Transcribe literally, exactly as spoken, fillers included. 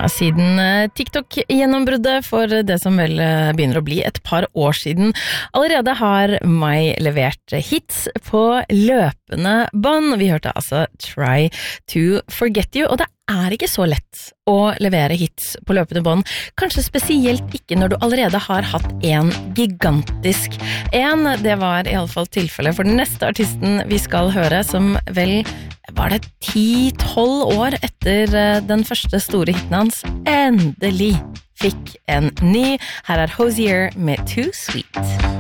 Ja, siden TikTok-gjennombruddet for det som vel begynner å bli et par år siden, allerede har Mai levert hits på løpende bånd. Vi hørte altså Try to Forget You, og det er ikke så lett å levere hits på løpende bånd, kanskje spesielt ikke når du allerede har hatt en gigantisk en. Det var i alle fall tilfellet for den neste artisten vi skal høre, som vel var det ti tolv år etter den første store hiten hans endelig fikk en ny. Her er Hozier med Too Sweet.